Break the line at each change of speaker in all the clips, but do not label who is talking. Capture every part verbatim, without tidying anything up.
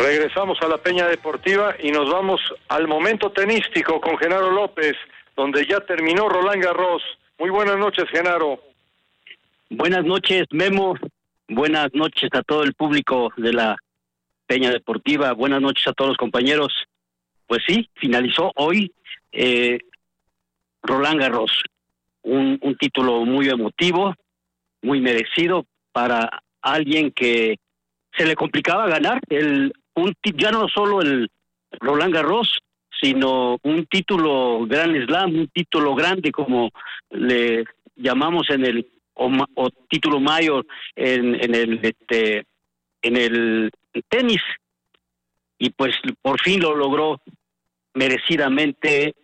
Regresamos a la Peña Deportiva y nos vamos al momento tenístico con Genaro López, donde ya terminó Roland Garros. Muy buenas noches, Genaro.
Buenas noches, Memo. Buenas noches a todo el público de la Peña Deportiva. Buenas noches a todos los compañeros. Pues sí, finalizó hoy eh, Roland Garros. Un, un título muy emotivo, muy merecido para alguien que se le complicaba ganar el un ya no solo el Roland Garros, sino un título Grand Slam, un título grande como le llamamos en el o, o título mayor en, en el este en el tenis, y pues por fin lo logró merecidamente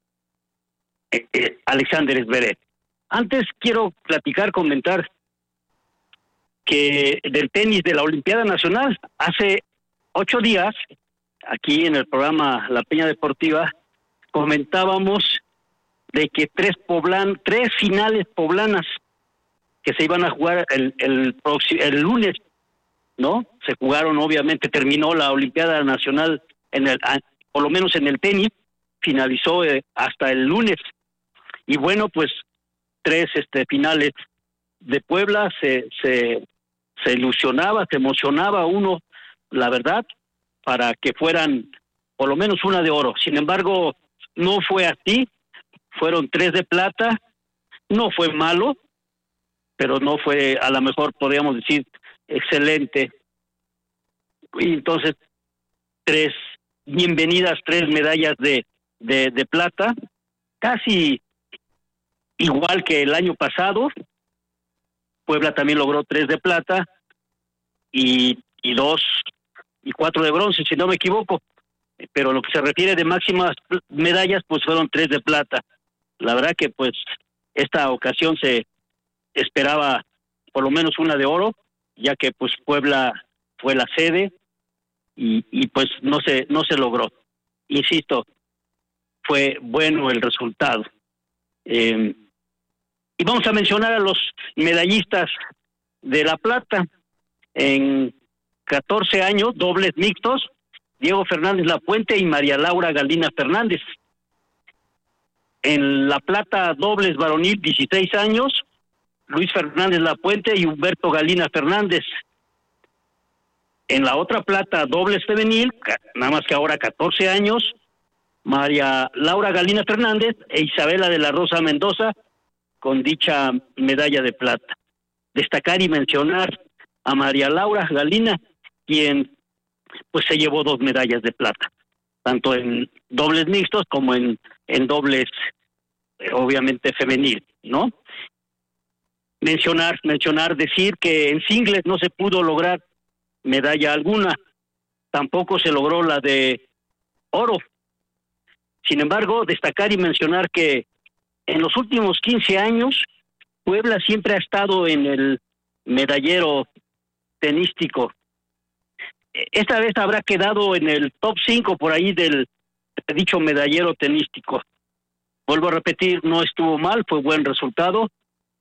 eh, eh, Alexander Zverev. Antes quiero platicar, comentar que del tenis de la Olimpiada Nacional, hace ocho días, aquí en el programa La Peña Deportiva, comentábamos de que tres poblan, tres finales poblanas que se iban a jugar el, el, próximo, el lunes, ¿no? Se jugaron, obviamente, terminó la Olimpiada Nacional, en el, por lo menos en el tenis, finalizó eh, hasta el lunes. Y bueno, pues tres este finales de Puebla, se, se, se ilusionaba, se emocionaba uno, la verdad, para que fueran por lo menos una de oro. Sin embargo, no fue así, fueron tres de plata, no fue malo, pero no fue, a lo mejor podríamos decir, excelente. Y entonces, tres, bienvenidas tres medallas de, de, de plata, casi igual que el año pasado. Puebla también logró tres de plata y, y dos y cuatro de bronce, si no me equivoco. Pero lo que se refiere de máximas medallas, pues fueron tres de plata. La verdad que pues esta ocasión se esperaba por lo menos una de oro, ya que pues Puebla fue la sede y, y pues no se no se logró. Insisto, fue bueno el resultado. Eh, y vamos a mencionar a los medallistas de la plata. En catorce años, dobles mixtos, Diego Fernández Lapuente y María Laura Galina Fernández. En la plata dobles varonil, dieciséis años, Luis Fernández Lapuente y Humberto Galina Fernández. En la otra plata dobles femenil, nada más que ahora catorce años, María Laura Galina Fernández e Isabela de la Rosa Mendoza, con dicha medalla de plata. Destacar y mencionar a María Laura Galina, quien pues se llevó dos medallas de plata, tanto en dobles mixtos como en, en dobles, eh, obviamente femenil, ¿no? Mencionar, mencionar, decir que en singles no se pudo lograr medalla alguna, tampoco se logró la de oro. Sin embargo, destacar y mencionar que en los últimos quince años, Puebla siempre ha estado en el medallero tenístico. Esta vez habrá quedado en el top cinco por ahí del dicho medallero tenístico. Vuelvo a repetir, no estuvo mal, fue buen resultado,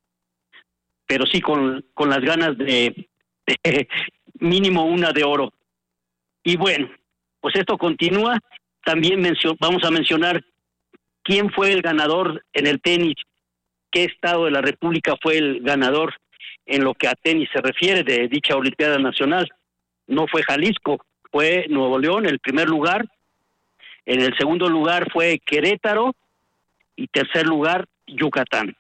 pero sí con, con las ganas de, de mínimo una de oro. Y bueno, pues esto continúa. También mencio- vamos a mencionar quién fue el ganador en el tenis, qué estado de la República fue el ganador en lo que a tenis se refiere de dicha Olimpiada Nacional. No fue Jalisco, fue Nuevo León el primer lugar. En el segundo lugar fue Querétaro y tercer lugar Yucatán.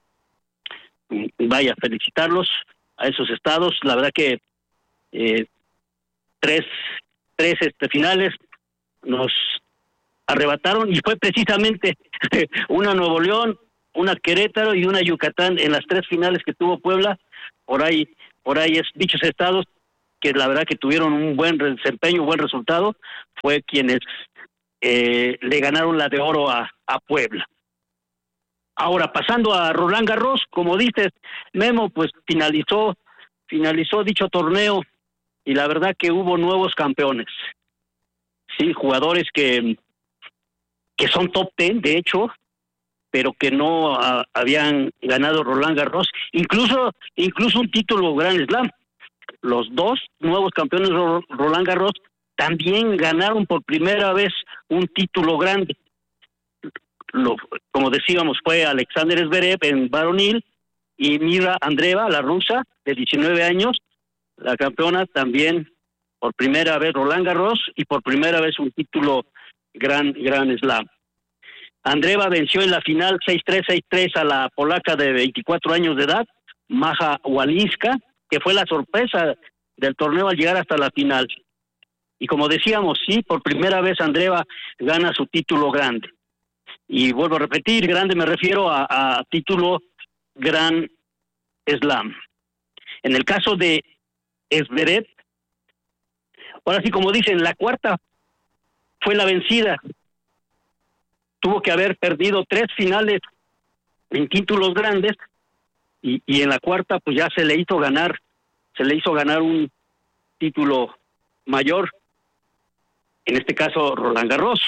Vaya, felicitarlos a esos estados. La verdad que eh, tres, tres este, finales nos arrebataron, y fue precisamente una Nuevo León, una Querétaro y una Yucatán en las tres finales que tuvo Puebla. Por ahí, por ahí es dichos estados que la verdad que tuvieron un buen desempeño, buen resultado, fue quienes eh, le ganaron la de oro a, a Puebla. Ahora, pasando a Roland Garros, como dices, Memo, pues finalizó, finalizó dicho torneo, y la verdad que hubo nuevos campeones. Sí, jugadores que, que son top ten, de hecho, pero que no a, habían ganado Roland Garros, incluso, incluso un título Grand Slam. Los dos nuevos campeones Roland Garros también ganaron por primera vez un título grande. Lo, como decíamos, fue Alexander Zverev en varonil y Mira Andreeva, la rusa, de diecinueve años, la campeona también por primera vez Roland Garros y por primera vez un título gran, gran slam. Andreeva venció en la final seis tres, seis tres a la polaca de veinticuatro años de edad, Maja Walinska, que fue la sorpresa del torneo al llegar hasta la final. Y como decíamos, sí, por primera vez Andreeva gana su título grande. Y vuelvo a repetir, grande me refiero a, a título Gran Slam. En el caso de Zverev, ahora sí, como dicen, la cuarta fue la vencida. Tuvo que haber perdido tres finales en títulos grandes y, y en la cuarta pues ya se le hizo ganar, se le hizo ganar un título mayor, en este caso Roland Garros.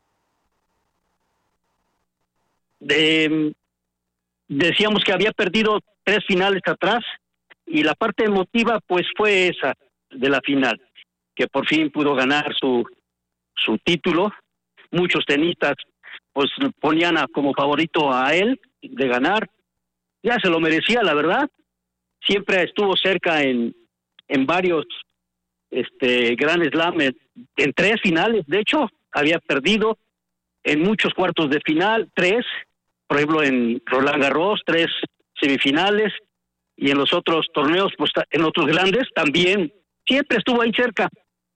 De, decíamos que había perdido tres finales atrás y la parte emotiva pues fue esa de la final, que por fin pudo ganar su su título. Muchos tenistas pues ponían a, como favorito a él de ganar, ya se lo merecía, la verdad. Siempre estuvo cerca en en varios este Grand Slam, en, en tres finales, de hecho había perdido en muchos cuartos de final, tres, por ejemplo en Roland Garros, tres semifinales, y en los otros torneos, pues en otros grandes también, siempre estuvo ahí cerca,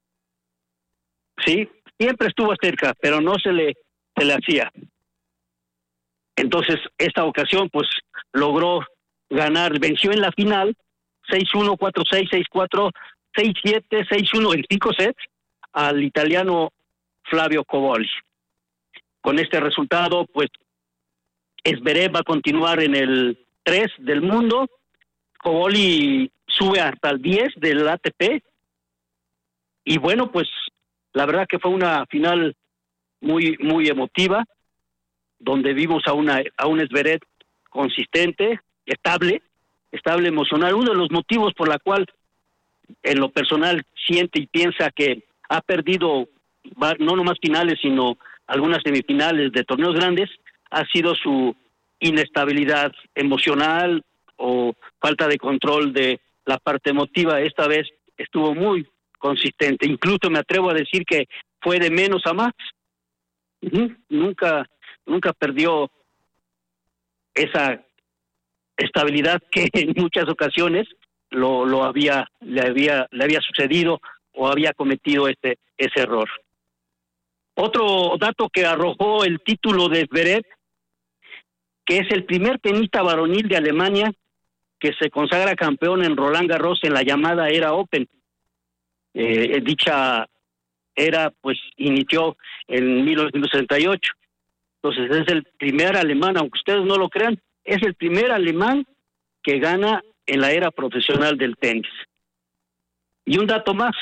sí, siempre estuvo cerca, pero no se le, se le hacía. Entonces, esta ocasión, pues, logró ganar, venció en la final, seis uno, cuatro seis, seis cuatro, seis siete, seis uno, en cinco sets, al italiano Flavio Cobolli. Con este resultado, pues, Zverev va a continuar en el tres del mundo, Cobolli sube hasta el diez del A T P, y bueno, pues, la verdad que fue una final muy, muy emotiva, donde vimos a una a un Zverev consistente, estable, estable emocional. Uno de los motivos por la cual en lo personal siente y piensa que ha perdido no nomás finales, sino algunas semifinales de torneos grandes, ha sido su inestabilidad emocional o falta de control de la parte emotiva. Esta vez estuvo muy consistente, incluso me atrevo a decir que fue de menos a más. Uh-huh. Nunca nunca perdió esa estabilidad que en muchas ocasiones lo lo había le había le había sucedido o había cometido este ese error. Otro dato que arrojó el título de Zverev, que es el primer tenista varonil de Alemania que se consagra campeón en Roland Garros en la llamada era Open. Eh, dicha era pues inició en mil novecientos sesenta y ocho. Entonces es el primer alemán, aunque ustedes no lo crean, es el primer alemán que gana en la era profesional del tenis. Y un dato más,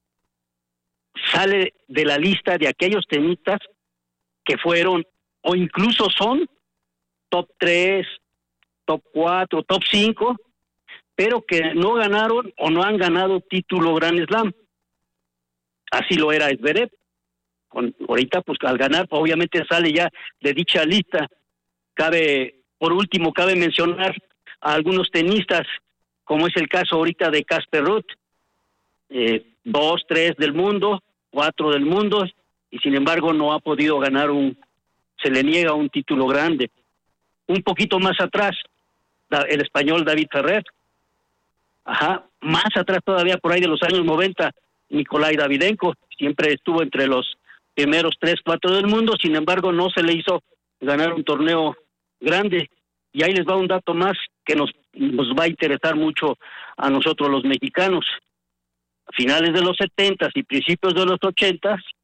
sale de la lista de aquellos tenistas que fueron o incluso son top tres, top cuatro, top cinco, pero que no ganaron o no han ganado título Grand Slam. Así lo era Zverev. Con, ahorita, pues al ganar, obviamente sale ya de dicha lista. Cabe, por último, cabe mencionar a algunos tenistas, como es el caso ahorita de Casper Ruud, eh, dos, tres del mundo, cuatro del mundo, y sin embargo no ha podido ganar un, se le niega un título grande. Un poquito más atrás, el español David Ferrer, ajá, más atrás todavía, por ahí de los años noventa, Nikolai Davydenko, siempre estuvo entre los primeros tres, cuatro del mundo, sin embargo no se le hizo ganar un torneo grande. Y ahí les va un dato más que nos, nos va a interesar mucho a nosotros los mexicanos. A finales de los setentas y principios de los ochentas,